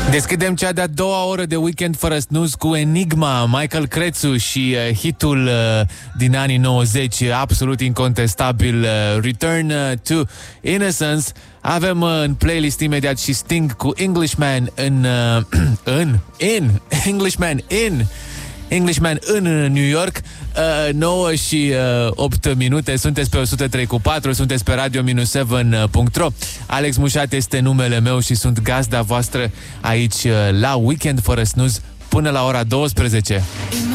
Deschidem cea de-a doua oră de Weekend fără snooze cu Enigma, Michael Crețu și hitul din anii 90, absolut incontestabil, Return to Innocence. Avem în playlist imediat și Sting cu Englishman Englishman în New York. 9 și 8 minute. Sunteți pe 103.4, sunteți pe radio-7.ro. Alex Mușat este numele meu și sunt gazda voastră aici la Weekend fără snooze până la ora 12.